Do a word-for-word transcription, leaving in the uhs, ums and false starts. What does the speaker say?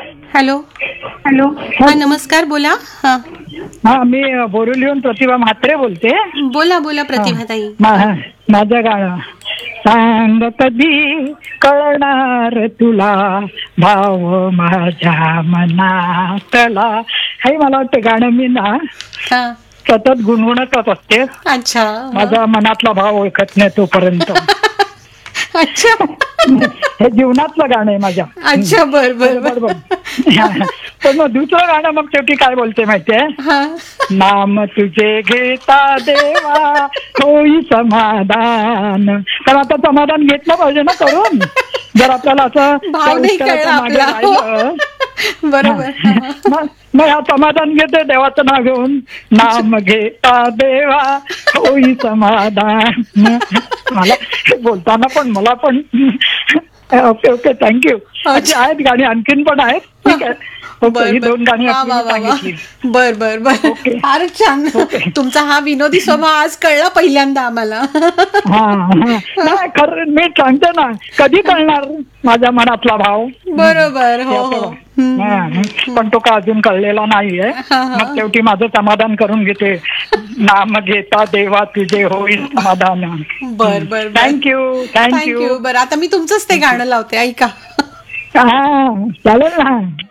Hello. Hello. हा नमस्कार, बोला. हा हा मी बोरिवलीहून प्रतिभा म्हात्रे बोलते. बोला बोला प्रतिभाताई. मा- माझं गाणं सांग कधी कळणार तुला भाव माझ्या मनातला, हे मला वाटतं गाणं मी ना हा सतत गुणगुणतच असते. अच्छा. माझा मनातला भाव ओळखत नाही तोपर्यंत. अच्छा हे जीवनातलं गाणं आहे माझ्या. अच्छा बर बर बर. पण मग दुसरं गाणं मग शेवटी काय बोलते माहितीये, हा नाम तुझे घेता देवा होई समाधान. कारण आता समाधान घेतलं पाहिजे ना करून, जर आपल्याला असं भाव नाही कळला मागे आपला. राहिलं. बरोबर. मग मग हा समाधान घेते देवाचं नाव घेऊन, नाम घेता देवा होई समाधान. मला बोलताना पण मला पण ओके ओके थँक्यू. अशी आहेत गाणी, आणखीन पण आहेत. ठीक आहे, ओके. ही दोन गाणी आपली सांगितली. बर बर बर. ओके. फारच छान. तुमचा हा विनोदी स्वभाव आज कळला पहिल्यांदा आम्हाला. हा नाही खरं मी सांगते ना, कधी कळणार माझ्या मनातला भाव. बरोबर. हो हो. पण तो का अजून कळलेला नाहीये. मग शेवटी माझं समाधान करून घेते, नाम घेता देवा तुझे होईल समाधान. बर बर. Thank you thank you. बरं आता मी तुमचंच ते गाणं लावते, ऐका. हा चालेल ना.